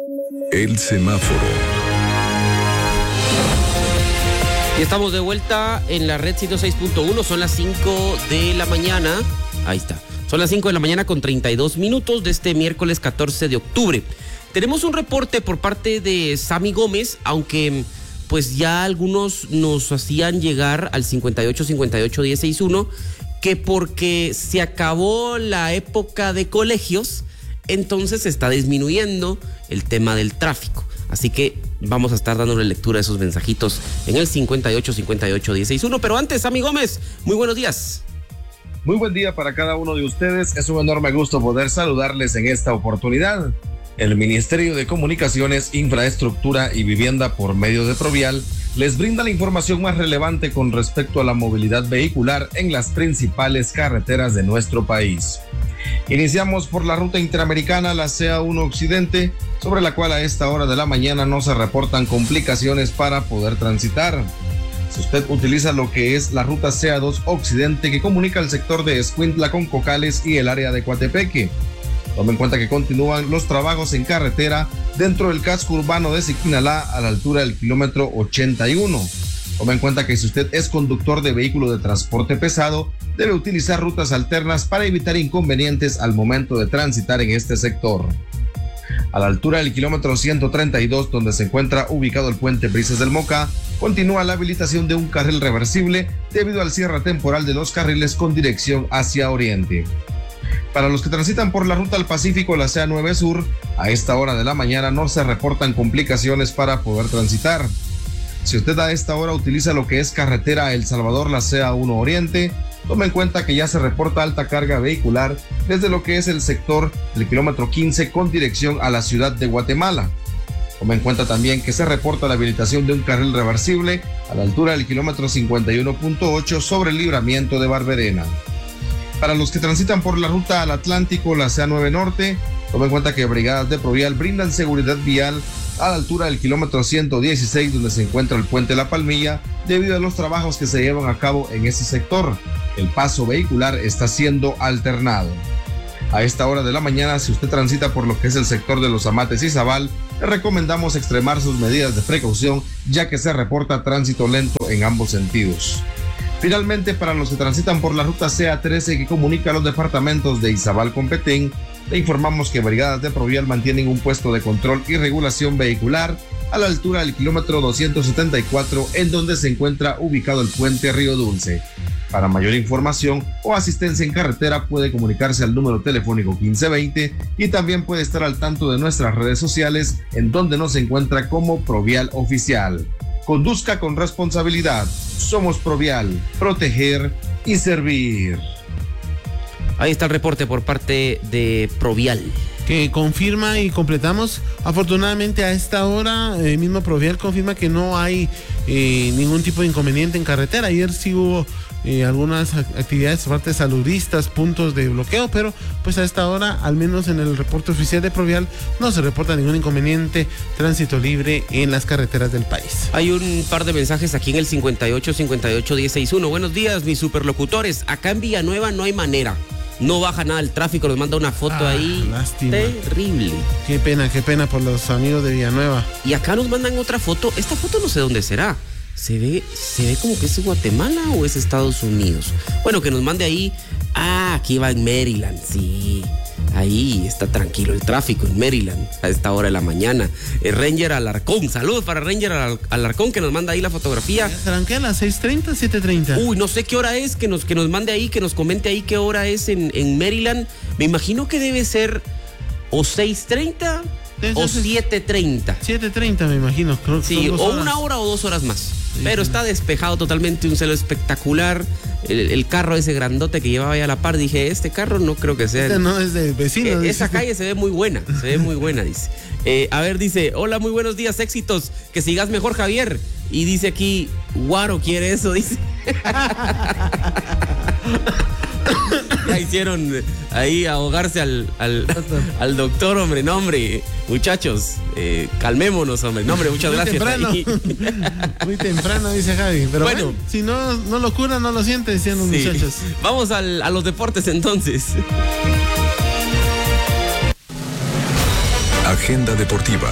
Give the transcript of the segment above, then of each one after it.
El semáforo. Y estamos de vuelta en la red 106.1, son las 5 de la mañana, ahí está, son las 5 de la mañana con 32 minutos de este miércoles 14 de octubre. Tenemos un reporte por parte de Sammy Gómez, aunque pues ya algunos nos hacían llegar al 58-58-161, que porque se acabó la época de colegios, entonces se está disminuyendo el tema del tráfico. Así que vamos a estar dándole lectura a esos mensajitos en el 58-58-161. Pero antes, Sammy Gómez, muy buenos días. Muy buen día para cada uno de ustedes. Es un enorme gusto poder saludarles en esta oportunidad. El Ministerio de Comunicaciones, Infraestructura y Vivienda, por medio de Provial, les brinda la información más relevante con respecto a la movilidad vehicular en las principales carreteras de nuestro país. Iniciamos por la ruta interamericana, la CA1 Occidente, sobre la cual a esta hora de la mañana no se reportan complicaciones para poder transitar. Si usted utiliza lo que es la ruta CA2 Occidente, que comunica el sector de Escuintla con Cocales y el área de Coatepeque, tome en cuenta que continúan los trabajos en carretera dentro del casco urbano de Siquinalá a la altura del kilómetro 81. Tome en cuenta que si usted es conductor de vehículo de transporte pesado, debe utilizar rutas alternas para evitar inconvenientes al momento de transitar en este sector. A la altura del kilómetro 132, donde se encuentra ubicado el puente Brisas del Moca, continúa la habilitación de un carril reversible debido al cierre temporal de los carriles con dirección hacia oriente. Para los que transitan por la ruta al Pacífico, la CA9 Sur, a esta hora de la mañana no se reportan complicaciones para poder transitar. Si usted a esta hora utiliza lo que es carretera El Salvador, la CA1 Oriente, tome en cuenta que ya se reporta alta carga vehicular desde lo que es el sector del kilómetro 15 con dirección a la ciudad de Guatemala. Tome en cuenta también que se reporta la habilitación de un carril reversible a la altura del kilómetro 51.8 sobre el libramiento de Barberena. Para los que transitan por la ruta al Atlántico, la CA9 Norte, tome en cuenta que brigadas de Provial brindan seguridad vial a la altura del kilómetro 116, donde se encuentra el puente La Palmilla, debido a los trabajos que se llevan a cabo en ese sector. El paso vehicular está siendo alternado. A esta hora de la mañana, si usted transita por lo que es el sector de Los Amates y Zabal, le recomendamos extremar sus medidas de precaución, ya que se reporta tránsito lento en ambos sentidos. Finalmente, para los que transitan por la ruta CA13 que comunica los departamentos de Izabal con Petén, le informamos que brigadas de Provial mantienen un puesto de control y regulación vehicular a la altura del kilómetro 274, en donde se encuentra ubicado el puente Río Dulce. Para mayor información o asistencia en carretera puede comunicarse al número telefónico 1520 y también puede estar al tanto de nuestras redes sociales, en donde nos encuentra como Provial Oficial. Conduzca con responsabilidad. Somos Provial, proteger y servir. Ahí está el reporte por parte de Provial, que confirma y completamos. Afortunadamente a esta hora, mismo Provial confirma que no hay ningún tipo de inconveniente en carretera. Ayer sí hubo algunas actividades por parte de saludistas, puntos de bloqueo, pero pues a esta hora, al menos en el reporte oficial de Provial, no se reporta ningún inconveniente, tránsito libre en las carreteras del país. Hay un par de mensajes aquí en el 58-58-161. Buenos días, mis superlocutores. Acá en Villanueva no hay manera. No baja nada el tráfico, nos manda una foto ahí. Lástima. Terrible. Qué pena por los amigos de Villanueva. Y acá nos mandan otra foto. Esta foto no sé dónde será. Se ve como que es Guatemala o es Estados Unidos. Bueno, que nos mande ahí. Ah, aquí va en Maryland, sí. Ahí está tranquilo el tráfico en Maryland a esta hora de la mañana. Ranger Alarcón, saludos para Ranger Alarcón, que nos manda ahí la fotografía. Tranquila, a las 6:30, 7:30. Uy, no sé qué hora es, que nos mande ahí, que nos comente ahí qué hora es en Maryland. Me imagino que debe ser o 6:30 o 7:30. 7:30 me imagino. Creo que sí, o una hora o 2 horas más. Sí, pero está despejado totalmente, un cielo espectacular. El carro ese grandote que llevaba ahí a la par, dije, este carro no creo que sea. Este no es de vecino. Esa calle se ve muy buena, dice. A ver, dice, hola, muy buenos días, éxitos, que sigas mejor, Javier. Y dice aquí, Guaro quiere eso, dice. Ya hicieron ahí ahogarse al doctor, hombre. No, hombre, muchachos, calmémonos, hombre. No, hombre, muchas gracias. Muy temprano, dice Javi. Pero bueno, si no lo cura, no lo siente, decían los muchachos. Vamos a los deportes entonces. Agenda deportiva.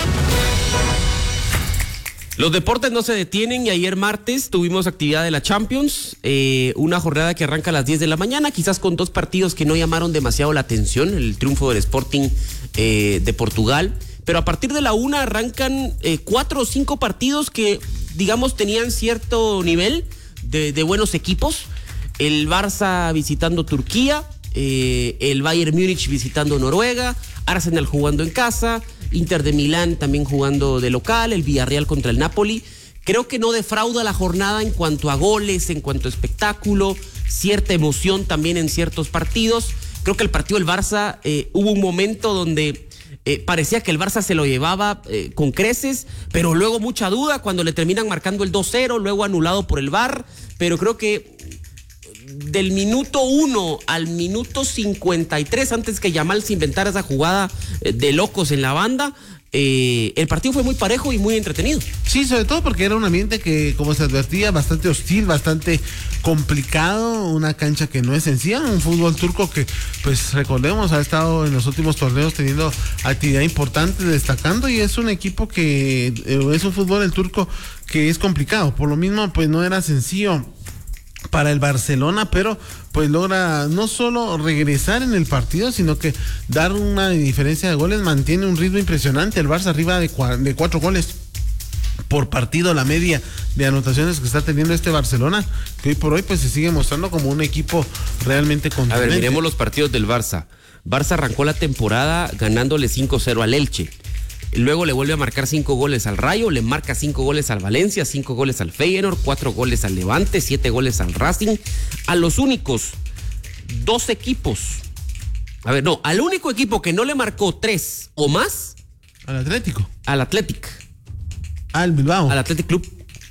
Los deportes no se detienen y ayer martes tuvimos actividad de la Champions, una jornada que arranca a las 10 de la mañana, quizás con dos partidos que no llamaron demasiado la atención, el triunfo del Sporting de Portugal, pero a partir de la 1 arrancan 4 o 5 partidos que, digamos, tenían cierto nivel de buenos equipos. El Barça visitando Turquía, el Bayern Múnich visitando Noruega, Arsenal jugando en casa, Inter de Milán también jugando de local, el Villarreal contra el Napoli. Creo que no defrauda la jornada en cuanto a goles, en cuanto a espectáculo, cierta emoción también en ciertos partidos. Creo que el partido del Barça, hubo un momento donde parecía que el Barça se lo llevaba con creces, pero luego mucha duda cuando le terminan marcando el 2-0, luego anulado por el VAR, pero creo que del minuto 1 al minuto 53, antes que Yamal se inventara esa jugada de locos en la banda, el partido fue muy parejo y muy entretenido. Sí, sobre todo porque era un ambiente que, como se advertía, bastante hostil, bastante complicado, una cancha que no es sencilla, un fútbol turco que, pues recordemos, ha estado en los últimos torneos teniendo actividad importante, destacando, y es un equipo que es un fútbol el turco que es complicado. Por lo mismo, pues no era sencillo para el Barcelona, pero pues logra no solo regresar en el partido, sino que dar una diferencia de goles, mantiene un ritmo impresionante. El Barça arriba de 4 goles por partido, la media de anotaciones que está teniendo este Barcelona, que hoy por hoy pues se sigue mostrando como un equipo realmente contundente. A ver, miremos los partidos del Barça. Barça arrancó la temporada ganándole 5-0 al Elche. Luego le vuelve a marcar 5 goles al Rayo, le marca 5 goles al Valencia, 5 goles al Feyenoord, 4 goles al Levante, 7 goles al Racing. A los únicos 2 equipos, al único equipo que no le marcó 3 o más. Al Atlético. Al Athletic. Al Bilbao. Al Athletic Club.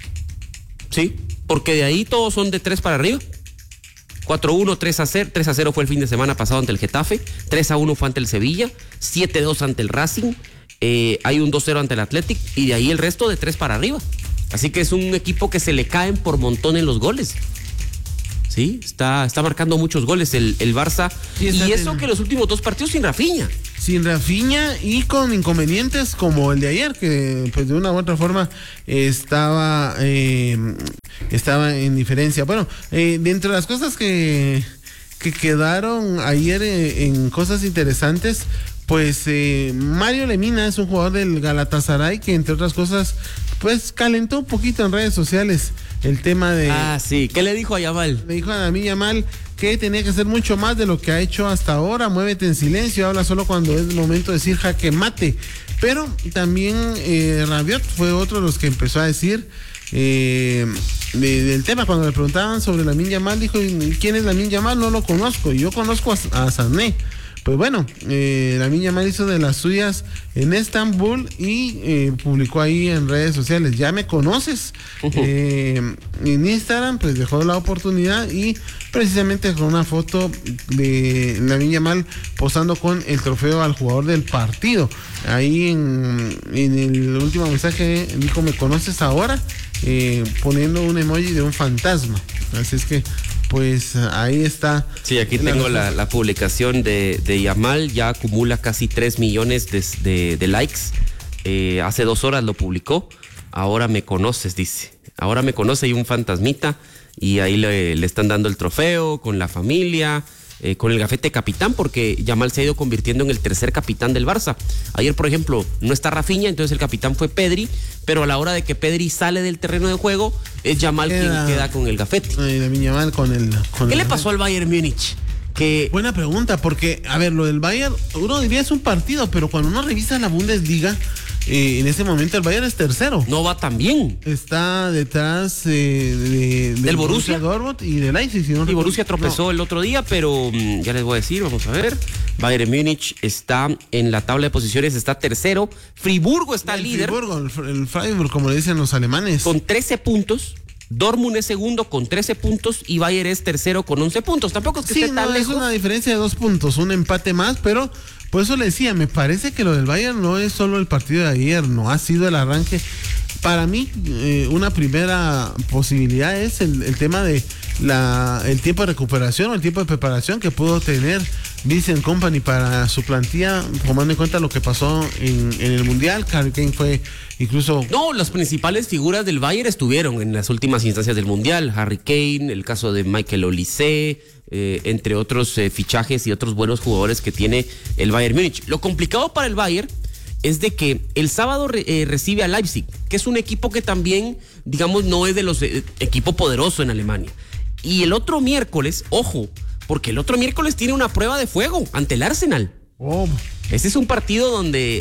Sí, porque de ahí todos son de 3 para arriba. 4-1, 3-0, 3-0 fue el fin de semana pasado ante el Getafe, 3-1 fue ante el Sevilla, 7-2 ante el Racing. Hay un 2-0 ante el Athletic y de ahí el resto de 3 para arriba. Así que es un equipo que se le caen por montón en los goles. Sí, está marcando muchos goles el Barça. Sí, y eso que los últimos 2 partidos sin Rafinha. Sin Rafinha y con inconvenientes como el de ayer, que pues de una u otra forma estaba en diferencia. Bueno, dentro de las cosas que quedaron ayer en cosas interesantes, pues Mario Lemina es un jugador del Galatasaray que, entre otras cosas, pues calentó un poquito en redes sociales el tema de... Ah, sí. ¿Qué le dijo a Yamal? Le dijo a Lamine Yamal que tenía que hacer mucho más de lo que ha hecho hasta ahora. Muévete en silencio, habla solo cuando es momento de decir jaque mate. Pero también Rabiot fue otro de los que empezó a decir del tema. Cuando le preguntaban sobre Lamine Yamal, dijo: ¿quién es Lamine Yamal? No lo conozco. Yo conozco a Sané. Pues bueno, Lamine Yamal hizo de las suyas en Estambul y publicó ahí en redes sociales: ya me conoces. En Instagram pues dejó la oportunidad y precisamente con una foto de Lamine Yamal posando con el trofeo al jugador del partido. Ahí en el último mensaje dijo: ¿me conoces ahora? Poniendo un emoji de un fantasma. Así es que pues ahí está. Sí, aquí tengo la publicación de Yamal, ya acumula casi 3 millones de likes. Hace 2 horas lo publicó. Ahora me conoces, dice. Ahora me conoce, y un fantasmita. Y ahí le están dando el trofeo con la familia, con el gafete capitán, porque Yamal se ha ido convirtiendo en el tercer capitán del Barça. Ayer, por ejemplo, no está Rafinha, entonces el capitán fue Pedri, pero a la hora de que Pedri sale del terreno de juego, es Yamal quien queda con el gafete. Yamal ¿Qué le pasó al Bayern Múnich? Buena pregunta, porque, a ver, lo del Bayern, uno diría es un partido, pero cuando uno revisa la Bundesliga, en este momento el Bayern es tercero. No va tan bien. Está detrás del Borussia Dortmund y del Leipzig. Y Borussia tropezó el otro día, pero ya les voy a decir, vamos a ver. Bayern Múnich está en la tabla de posiciones, está tercero. Friburgo está líder. El Freiburg, como le dicen los alemanes. Con 13 puntos. Dortmund es segundo con 13 puntos y Bayern es tercero con 11 puntos. Tampoco es que esté tan lejos. Es una diferencia de 2 puntos, un empate más, pero por eso le decía, me parece que lo del Bayern no es solo el partido de ayer, no ha sido el arranque. Para mí, una primera posibilidad es el tema de el tiempo de recuperación o el tiempo de preparación que pudo tener Vincent Kompany para su plantilla, tomando en cuenta lo que pasó en el Mundial. Harry Kane fue incluso... No, las principales figuras del Bayern estuvieron en las últimas instancias del Mundial. Harry Kane, el caso de Michael Olise, entre otros fichajes y otros buenos jugadores que tiene el Bayern Múnich. Lo complicado para el Bayern es de que el sábado recibe a Leipzig, que es un equipo que también, digamos, no es de los equipo poderoso en Alemania. Y el otro miércoles, ojo, porque el otro miércoles tiene una prueba de fuego ante el Arsenal. Oh. Este es un partido donde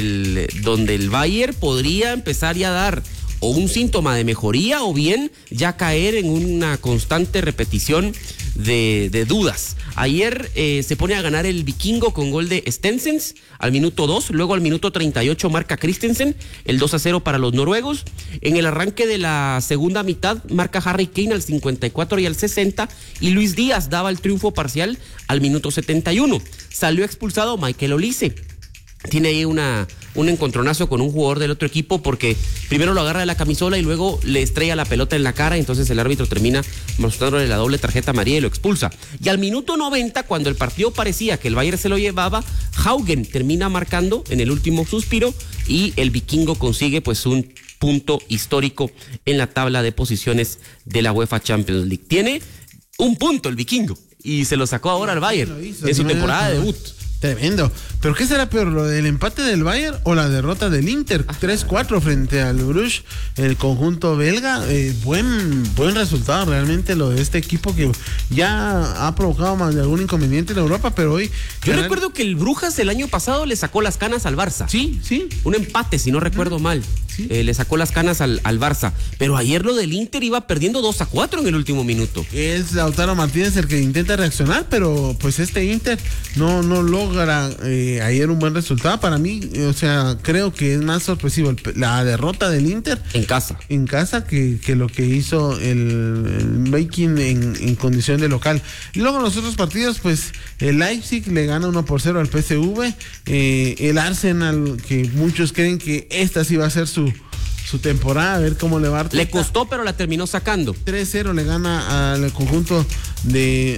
el Bayern podría empezar ya a dar o un síntoma de mejoría o bien ya caer en una constante repetición de dudas. Ayer se pone a ganar el Vikingo con gol de Stensens al minuto 2, luego al minuto 38 marca Christensen, el 2-0 para los noruegos. En el arranque de la segunda mitad marca Harry Kane al 54 y al 60 y Luis Díaz daba el triunfo parcial al minuto 71. Salió expulsado Michael Olise. Tiene ahí un encontronazo con un jugador del otro equipo porque primero lo agarra de la camisola y luego le estrella la pelota en la cara, entonces el árbitro termina mostrándole la doble tarjeta amarilla y lo expulsa. Y al minuto 90, cuando el partido parecía que el Bayern se lo llevaba, Haugen termina marcando en el último suspiro y el Vikingo consigue pues un punto histórico en la tabla de posiciones de la UEFA Champions League. Tiene un punto el Vikingo y se lo sacó ahora al Bayern en su temporada de debut. Tremendo. ¿Pero qué será peor, lo del empate del Bayern o la derrota del Inter? 3-4 frente al Bruges, el conjunto belga. Buen resultado realmente lo de este equipo que ya ha provocado más de algún inconveniente en Europa, pero hoy... Yo recuerdo que el Brujas el año pasado le sacó las canas al Barça. Sí. Un empate, si no recuerdo mal. Sí. Le sacó las canas al Barça. Pero ayer lo del Inter iba perdiendo 2-4 en el último minuto. Es Lautaro Martínez el que intenta reaccionar, pero pues este Inter no logra ayer un buen resultado. Para mí, o sea, creo que es más sorpresivo la derrota del Inter en casa que lo que hizo el Viking en condición de local. Y luego en los otros partidos, pues el Leipzig le gana 1-0 al PSV, el Arsenal, que muchos creen que esta sí va a ser su temporada, a ver cómo le va. Le costó, pero la terminó sacando. 3-0 le gana al conjunto de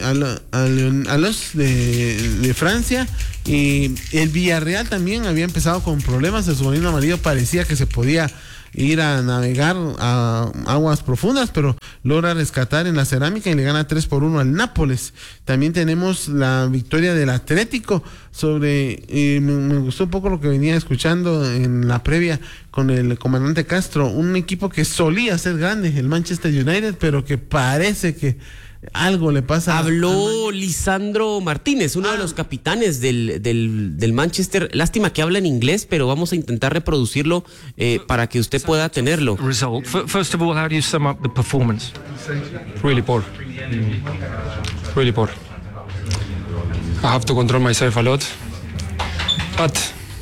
Francia. Y el Villarreal también había empezado con problemas. El submarino amarillo parecía que se podía ir a navegar a aguas profundas, pero logra rescatar en la cerámica y le gana 3-1 al Nápoles. También tenemos la victoria del Atlético sobre, me gustó un poco lo que venía escuchando en la previa con el comandante Castro, un equipo que solía ser grande, el Manchester United, pero que parece que algo le pasa. Habló Lisandro Martínez, uno de los capitanes del Manchester. Lástima que habla en inglés, pero vamos a intentar reproducirlo para que usted pueda tenerlo. Result. First of all, how do you sum up the performance? Really poor. Really poor. I have to control myself a lot, but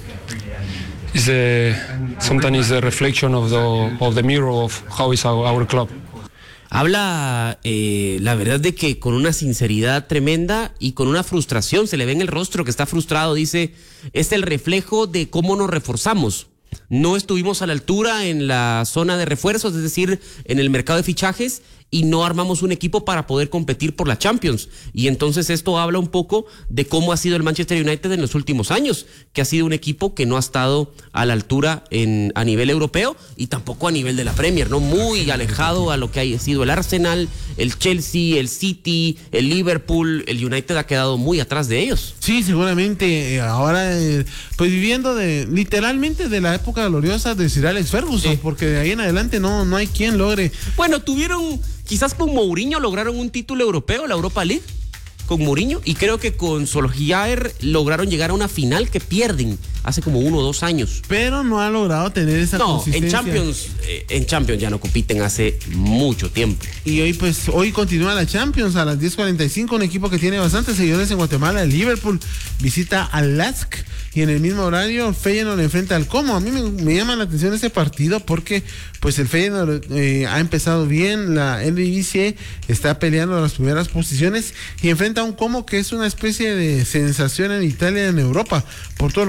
sometimes it's a reflection of the mirror of how is our club. Habla, la verdad, de que con una sinceridad tremenda y con una frustración, se le ve en el rostro que está frustrado. Dice, es el reflejo de cómo nos reforzamos. No estuvimos a la altura en la zona de refuerzos, es decir, en el mercado de fichajes, y no armamos un equipo para poder competir por la Champions. Y entonces esto habla un poco de cómo ha sido el Manchester United en los últimos años, que ha sido un equipo que no ha estado a la altura a nivel europeo y tampoco a nivel de la Premier, ¿no? Muy alejado a lo que ha sido el Arsenal, el Chelsea, el City, el Liverpool. El United ha quedado muy atrás de ellos. Sí, seguramente ahora pues viviendo literalmente de la época gloriosa de Sir Alex Ferguson, porque de ahí en adelante no hay quien logre. Bueno, quizás con Mourinho lograron un título europeo, la Europa League, con Mourinho, y creo que con Solskjaer lograron llegar a una final que pierden hace como 1 o 2 años. Pero no ha logrado tener esa consistencia. En Champions ya no compiten hace mucho tiempo. Y hoy continúa la Champions a las 10:45, un equipo que tiene bastantes seguidores en Guatemala, el Liverpool, visita al LASK. Y en el mismo horario, Feyenoord enfrenta al Como. A mí me llama la atención ese partido porque pues el Feyenoord ha empezado bien, la Eredivisie está peleando las primeras posiciones y enfrenta a un Como que es una especie de sensación en Italia y en Europa, por todo lo que ha hecho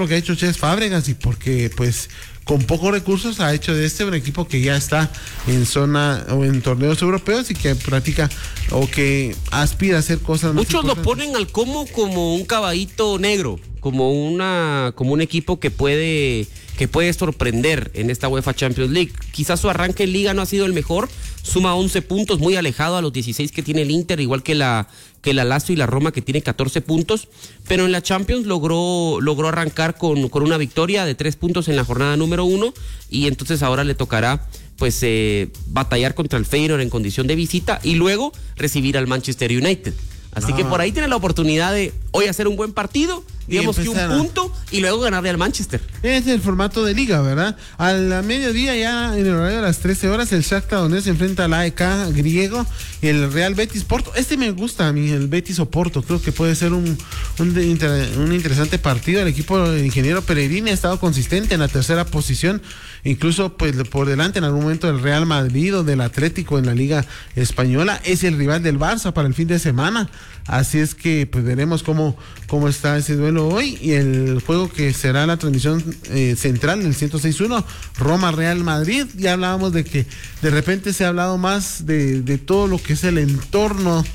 Cés Fábregas y porque pues con pocos recursos ha hecho de un equipo que ya está en zona o en torneos europeos y que practica o que aspira a hacer cosas más Muchos lo importantes. ponen al Como como un caballito negro, como un equipo que puede sorprender en esta UEFA Champions League. Quizás su arranque en Liga no ha sido el mejor, suma 11 puntos, muy alejado a los 16 que tiene el Inter, igual que la Lazio y la Roma, que tiene 14 puntos, pero en la Champions logró arrancar con una victoria de 3 puntos en la jornada número 1, y entonces ahora le tocará pues batallar contra el Feyenoord en condición de visita y luego recibir al Manchester United. Así que por ahí tiene la oportunidad de hoy hacer un buen partido, digamos que un punto, y luego ganarle al Manchester. Es el formato de liga, ¿verdad? A la mediodía, ya en el horario de las 13 horas, el Shakhtar Donetsk se enfrenta al AEK griego, el Real Betis Porto. Me gusta a mí, el Betis o Porto. Creo que puede ser un interesante partido. El equipo del ingeniero Pellegrini ha estado consistente en la tercera posición, incluso pues por delante en algún momento del Real Madrid o del Atlético en la Liga Española. Es el rival del Barça para el fin de semana. Así es que pues veremos cómo está ese duelo hoy, y el juego que será la transmisión central, el 106.1, Roma-Real Madrid. Ya hablábamos de que de repente se ha hablado más de todo lo que es el entorno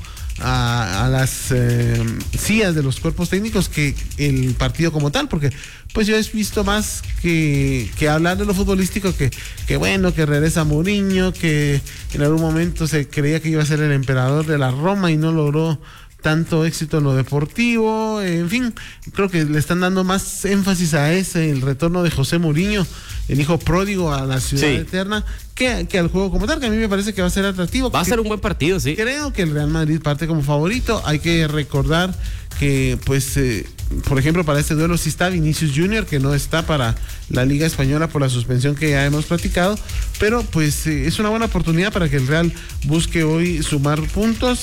a las sillas de los cuerpos técnicos que el partido como tal, porque pues yo he visto más que hablar de lo futbolístico, que bueno, que regresa Mourinho, que en algún momento se creía que iba a ser el emperador de la Roma y no logró tanto éxito en lo deportivo. En fin, creo que le están dando más énfasis a el retorno de José Mourinho, el hijo pródigo a la ciudad eterna, que al juego como tal, que a mí me parece que va a ser atractivo. Va a ser un buen partido, sí. Creo que el Real Madrid parte como favorito. Hay que recordar que, pues, por ejemplo, para este duelo sí está Vinicius Junior, que no está para la Liga Española por la suspensión que ya hemos platicado, pero pues es una buena oportunidad para que el Real busque hoy sumar puntos.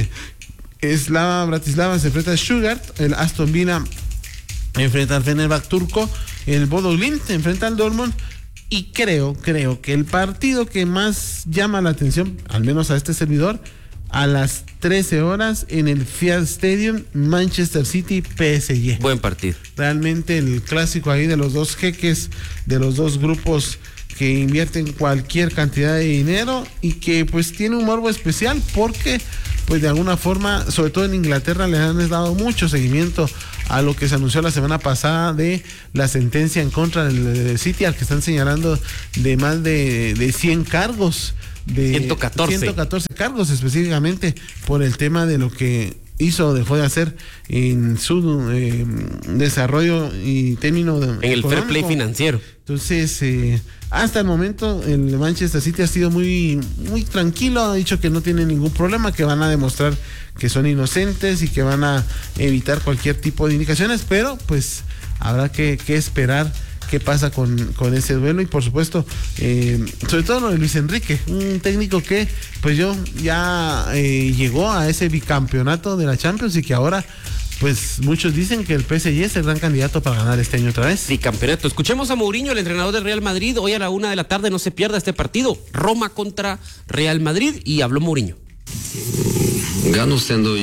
Slava Bratislava se enfrenta a Stuttgart, el Aston Villa enfrenta al Fenerbahce turco, el Bodo Glimt se enfrenta al Dortmund, y creo que el partido que más llama la atención, al menos a este servidor, a las 13 horas en el Fiat Stadium, Manchester City PSG. Buen partido. Realmente el clásico ahí de los dos jeques, de los dos grupos que invierten cualquier cantidad de dinero y que pues tiene un morbo especial porque pues de alguna forma, sobre todo en Inglaterra, le han dado mucho seguimiento a lo que se anunció la semana pasada de la sentencia en contra del City, al que están señalando de más de 100 cargos. De 114 cargos específicamente por el tema de lo que hizo o dejó de hacer en su desarrollo y término en el fair play financiero. Entonces, hasta el momento el Manchester City ha sido muy tranquilo, ha dicho que no tiene ningún problema, que van a demostrar que son inocentes y que van a evitar cualquier tipo de indicaciones, pero pues habrá que esperar qué pasa con ese duelo. Y por supuesto, sobre todo lo de Luis Enrique, un técnico que pues ya llegó a ese bicampeonato de la Champions y que ahora pues muchos dicen que el PSG es el gran candidato para ganar este año otra vez. Bicampeonato. Escuchemos a Mourinho, el entrenador del Real Madrid, hoy a la 1:00 p.m, no se pierda este partido, Roma contra Real Madrid, y habló Mourinho. Gano siendo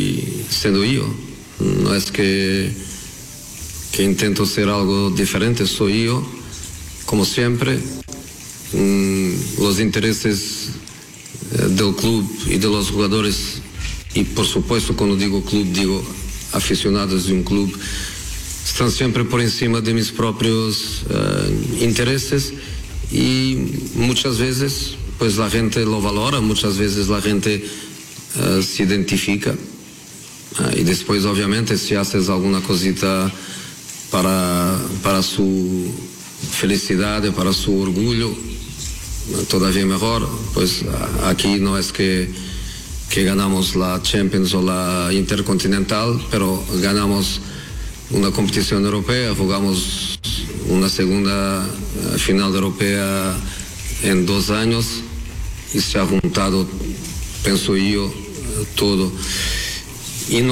yo, no es que intento ser algo diferente, soy yo, como siempre. Los intereses del club y de los jugadores, y por supuesto cuando digo club, digo aficionados de un club, están siempre por encima de mis propios intereses, y muchas veces pues la gente lo valora, muchas veces la gente se identifica, y después obviamente si haces alguna cosita para su felicidad, para su orgullo, todavía mejor. Pues aquí no es que ganamos la Champions o la Intercontinental, pero ganamos una competición europea, jugamos una segunda final europea en 2 años y se ha juntado, pienso yo, todo. Y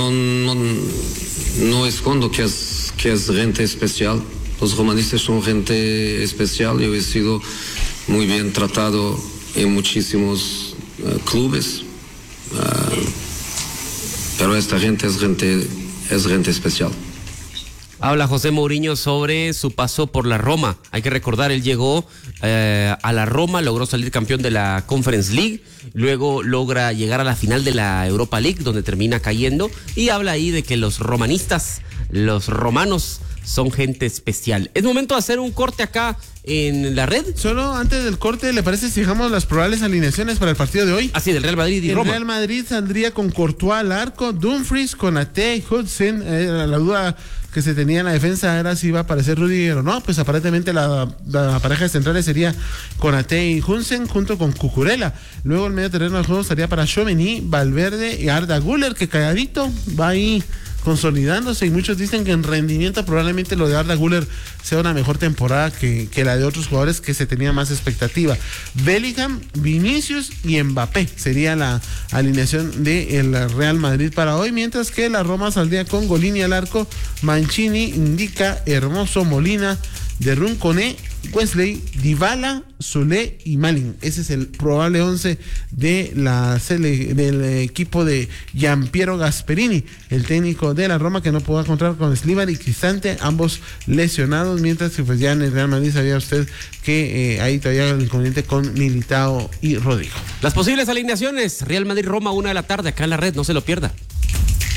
no escondo que es gente especial. Los romanistas son gente especial. Yo he sido muy bien tratado en muchísimos clubes, pero esta gente es gente especial. Habla José Mourinho sobre su paso por la Roma. Hay que recordar, él llegó a la Roma, logró salir campeón de la Conference League, luego logra llegar a la final de la Europa League, donde termina cayendo, y habla ahí de que los romanistas, los romanos, son gente especial. Es momento de hacer un corte acá en la red. Solo antes del corte, ¿le parece si dejamos las probables alineaciones para el partido de hoy? Así, del Real Madrid y el Roma. Real Madrid saldría con Courtois al arco, Dumfries, Konaté y Hudson. La duda que se tenía en la defensa era si iba a aparecer Rudiger o no. Pues aparentemente la pareja de centrales sería Konaté y Hudson junto con Cucurella. Luego el medio terreno del juego estaría para Tchouaméni, Valverde y Arda Güler, que calladito va ahí consolidándose, y muchos dicen que en rendimiento probablemente lo de Arda Güler sea una mejor temporada que la de otros jugadores que se tenía más expectativa. Bellingham, Vinicius y Mbappé sería la alineación del Real Madrid para hoy, mientras que la Roma saldría con Golini al arco, Mancini, Indica, Hermoso, Molina, de Ronconé, Wesley, Dybala, Solé y Malin. Ese es el probable 11 de del equipo de Gianpiero Gasperini, el técnico de la Roma, que no pudo encontrar con Sliman y Cristante, ambos lesionados, mientras que pues ya en el Real Madrid sabía usted que ahí todavía el inconveniente con Militao y Rodrigo. Las posibles alineaciones: Real Madrid-Roma, 1 de la tarde, acá en la red, no se lo pierda.